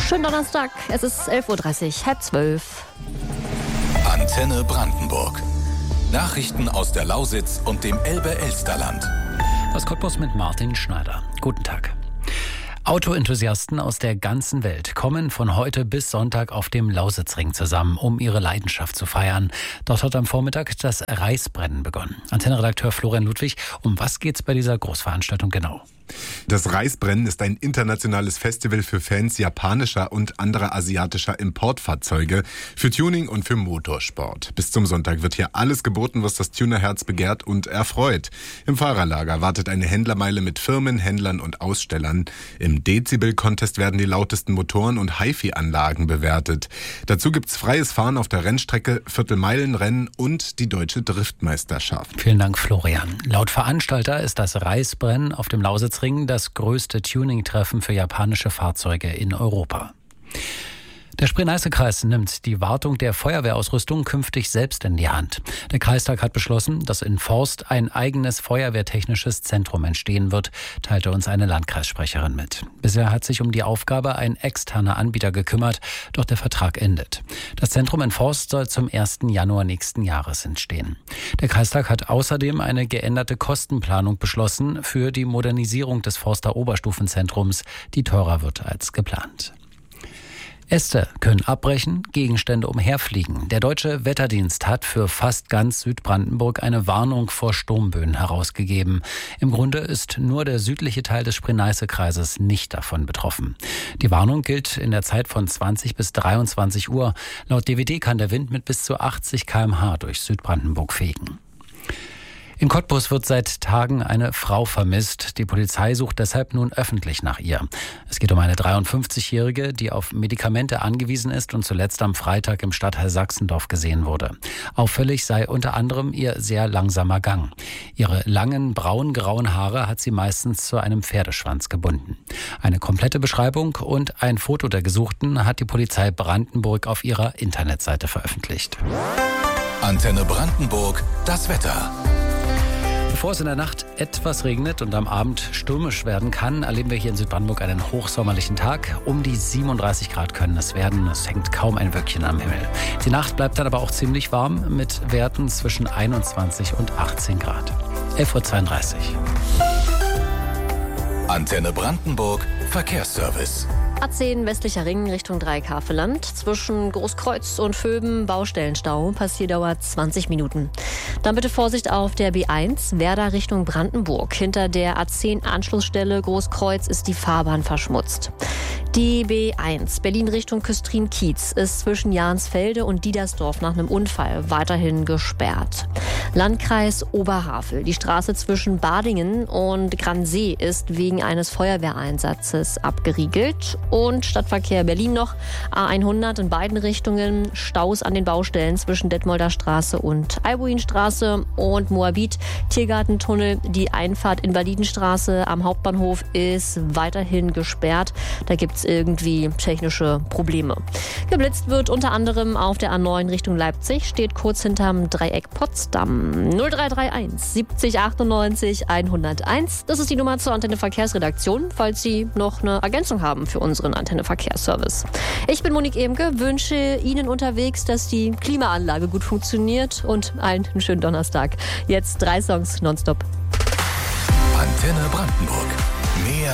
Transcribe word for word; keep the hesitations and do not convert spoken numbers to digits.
Schönen Donnerstag, es ist elf Uhr dreißig, halb zwölf. Antenne Brandenburg. Nachrichten aus der Lausitz und dem Elbe-Elsterland. Aus Cottbus mit Martin Schneider. Guten Tag. Autoenthusiasten aus der ganzen Welt kommen von heute bis Sonntag auf dem Lausitzring zusammen, um ihre Leidenschaft zu feiern. Dort hat am Vormittag das Reisbrennen begonnen. Antenne-Redakteur Florian Ludwig, um was geht's bei dieser Großveranstaltung genau? Das Reisbrennen ist ein internationales Festival für Fans japanischer und anderer asiatischer Importfahrzeuge, für Tuning und für Motorsport. Bis zum Sonntag wird hier alles geboten, was das Tunerherz begehrt und erfreut. Im Fahrerlager wartet eine Händlermeile mit Firmen, Händlern und Ausstellern. Im Dezibel-Contest werden die lautesten Motoren und Hi-Fi-Anlagen bewertet. Dazu gibt's freies Fahren auf der Rennstrecke, Viertelmeilenrennen und die Deutsche Driftmeisterschaft. Vielen Dank, Florian. Laut Veranstalter ist das Reisbrennen auf dem Lausitzring das größte Tuning-Treffen für japanische Fahrzeuge in Europa. Der Spree-Neiße-Kreis nimmt die Wartung der Feuerwehrausrüstung künftig selbst in die Hand. Der Kreistag hat beschlossen, dass in Forst ein eigenes feuerwehrtechnisches Zentrum entstehen wird, teilte uns eine Landkreissprecherin mit. Bisher hat sich um die Aufgabe ein externer Anbieter gekümmert, doch der Vertrag endet. Das Zentrum in Forst soll zum ersten Januar nächsten Jahres entstehen. Der Kreistag hat außerdem eine geänderte Kostenplanung beschlossen für die Modernisierung des Forster Oberstufenzentrums, die teurer wird als geplant. Äste können abbrechen, Gegenstände umherfliegen. Der Deutsche Wetterdienst hat für fast ganz Südbrandenburg eine Warnung vor Sturmböen herausgegeben. Im Grunde ist nur der südliche Teil des Spree-Neiße-Kreises nicht davon betroffen. Die Warnung gilt in der Zeit von zwanzig bis dreiundzwanzig Uhr. Laut D W D kann der Wind mit bis zu achtzig Kilometer pro Stunde durch Südbrandenburg fegen. In Cottbus wird seit Tagen eine Frau vermisst. Die Polizei sucht deshalb nun öffentlich nach ihr. Es geht um eine dreiundfünfzigjährige, die auf Medikamente angewiesen ist und zuletzt am Freitag im Stadtteil Sachsendorf gesehen wurde. Auffällig sei unter anderem ihr sehr langsamer Gang. Ihre langen, braun-grauen Haare hat sie meistens zu einem Pferdeschwanz gebunden. Eine komplette Beschreibung und ein Foto der Gesuchten hat die Polizei Brandenburg auf ihrer Internetseite veröffentlicht. Antenne Brandenburg, das Wetter. Bevor es in der Nacht etwas regnet und am Abend stürmisch werden kann, erleben wir hier in Südbrandenburg einen hochsommerlichen Tag. Um die siebenunddreißig Grad können es werden. Es hängt kaum ein Wölkchen am Himmel. Die Nacht bleibt dann aber auch ziemlich warm mit Werten zwischen einundzwanzig und achtzehn Grad. elf Uhr zweiunddreißig. Antenne Brandenburg, Verkehrsservice. A zehn westlicher Ring Richtung Dreieck-Havelland. Zwischen Großkreuz und Vöben Baustellenstau. Passierdauer zwanzig Minuten. Dann bitte Vorsicht auf der B eins, Werder Richtung Brandenburg. Hinter der A zehn Anschlussstelle Großkreuz ist die Fahrbahn verschmutzt. Die B eins, Berlin Richtung Küstrin-Kiez, ist zwischen Jahnsfelde und Diedersdorf nach einem Unfall weiterhin gesperrt. Landkreis Oberhavel. Die Straße zwischen Badingen und Gransee ist wegen eines Feuerwehreinsatzes abgeriegelt. Und Stadtverkehr Berlin noch. A hundert in beiden Richtungen. Staus an den Baustellen zwischen Detmolder Straße und Albuinstraße. Und Moabit, Tiergartentunnel. Die Einfahrt Invalidenstraße am Hauptbahnhof ist weiterhin gesperrt. Da gibt es irgendwie technische Probleme. Geblitzt wird unter anderem auf der A neun Richtung Leipzig. Steht kurz hinterm Dreieck Potsdam. null drei drei eins siebzig achtundneunzig hunderteins. Das ist die Nummer zur Antenne Verkehrsredaktion, falls Sie noch eine Ergänzung haben für unseren Antenne Verkehrsservice. Ich bin Monique Emke, wünsche Ihnen unterwegs, dass die Klimaanlage gut funktioniert und einen schönen Donnerstag. Jetzt drei Songs nonstop. Antenne Brandenburg.